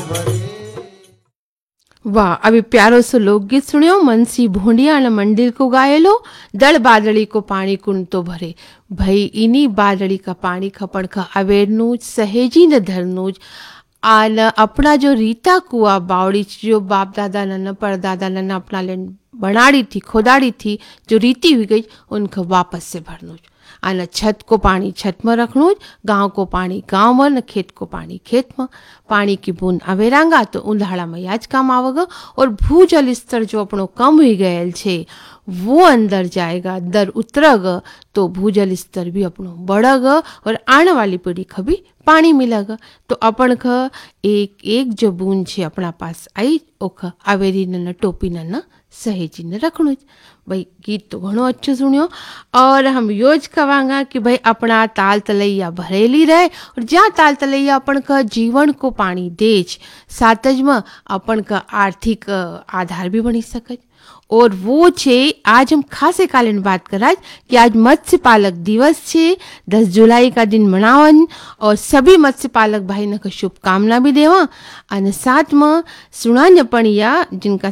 वाह, अभी प्यारो सो लोकगीत सुनियो। मनसी भूंडिया न मंदिर को गायलो, दड़ बादड़ी को पानी कुंड तो भरे। भई इनी बादड़ी का पानी खपड़ का अवेरनूज सहेजी न धरनूज आन अपना जो रीता कुआ बावड़ी जो बाप दादा न परदादा न अपना लेन बनाड़ी थी खोदाड़ी थी जो रीति हुई गई उनका वापस से भरनूज आना छत को पानी छत में रखनूज, गांव को पानी गांव में न खेत को पानी खेत में। पानी की बूंद अवेरांगा तो उंधाड़ा में याज काम आवेगा और भूजल स्तर जो अपनो कम हुई गयल छे वो अंदर जाएगा, दर उतरेगा तो भूजल स्तर भी अपनो बढ़ेगा और आने वाली पीढ़ी का भी पानी मिलेगा। तो अपन का एक एक जो बूंद छे अपना पास आई ओख अवेरी न टोपी न सहेजी ने रखणु। भाई गीत तो घणो अच्छो सुनियो और हम योज कवांगा कि भाई अपना ताल तलैया भरेली रहे और जहाँ ताल तलैया अपन का जीवन को पानी देज सातज में अपन का आर्थिक आधार भी बनी सके। और वो छे आज हम खासे कालीन बात कराज कि आज मत्स्य पालक दिवस छे, 10 जुलाई का दिन मनावन और सभी मत्स्य पालक भाई न शुभकामना भी देवा। और साथ में सुना पणिया जिनका